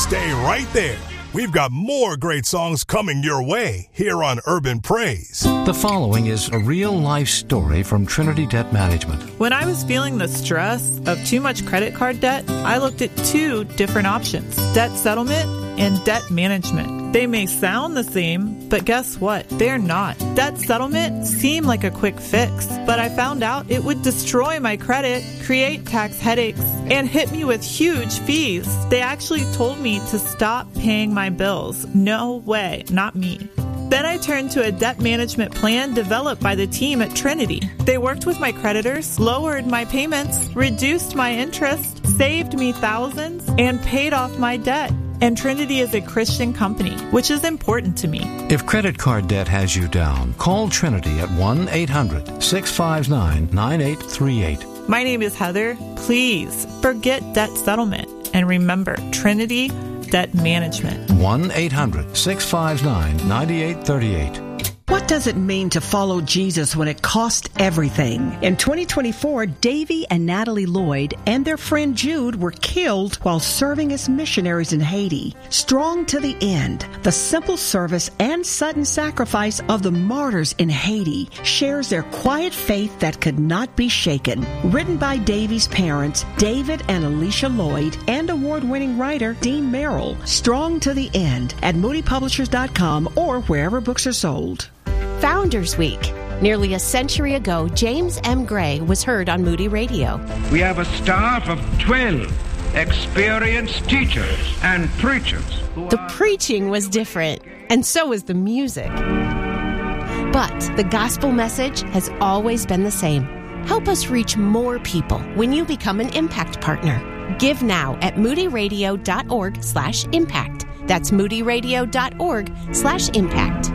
Stay right there. We've got more great songs coming your way here on Urban Praise. The following is a real-life story from Trinity Debt Management. When I was feeling the stress of too much credit card debt, I looked at two different options: debt settlement and debt management. They may sound the same, but guess what? They're not. Debt settlement seemed like a quick fix, but I found out it would destroy my credit, create tax headaches, and hit me with huge fees. They actually told me to stop paying my bills. No way, not me. Then I turned to a debt management plan developed by the team at Trinity. They worked with my creditors, lowered my payments, reduced my interest, saved me thousands, and paid off my debt. And Trinity is a Christian company, which is important to me. If credit card debt has you down, call Trinity at 1-800-659-9838. My name is Heather. Please forget debt settlement and remember Trinity Debt Management. 1-800-659-9838. What does it mean to follow Jesus when it costs everything? In 2024, Davy and Natalie Lloyd and their friend Jude were killed while serving as missionaries in Haiti. Strong to the end, the simple service and sudden sacrifice of the martyrs in Haiti shares their quiet faith that could not be shaken. Written by Davy's parents, David and Alicia Lloyd, and award-winning writer Dean Merrill. Strong to the end at moodypublishers.com or wherever books are sold. Founders Week. Nearly a century ago, James M. Gray was heard on Moody Radio. We have a staff of 12 experienced teachers and preachers. The preaching was different, and so was the music. But the gospel message has always been the same. Help us reach more people when you become an Impact Partner. Give now at moodyradio.org/impact. That's moodyradio.org/impact.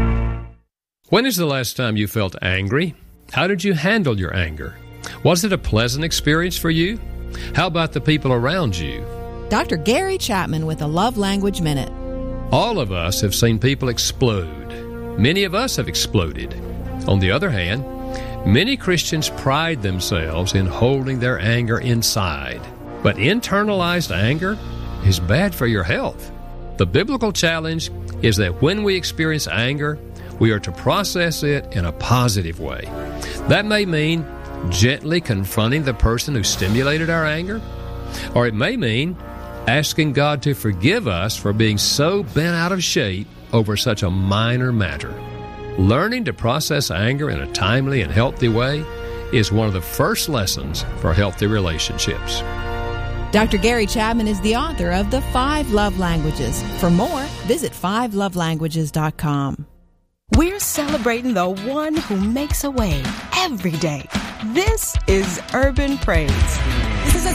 When is the last time you felt angry? How did you handle your anger? Was it a pleasant experience for you? How about the people around you? Dr. Gary Chapman with a Love Language Minute. All of us have seen people explode. Many of us have exploded. On the other hand, many Christians pride themselves in holding their anger inside. But internalized anger is bad for your health. The biblical challenge is that when we experience anger, we are to process it in a positive way. That may mean gently confronting the person who stimulated our anger, or it may mean asking God to forgive us for being so bent out of shape over such a minor matter. Learning to process anger in a timely and healthy way is one of the first lessons for healthy relationships. Dr. Gary Chapman is the author of The 5 Love Languages. For more, visit 5lovelanguages.com. We're celebrating the one who makes a way every day. This is Urban Praise. This is a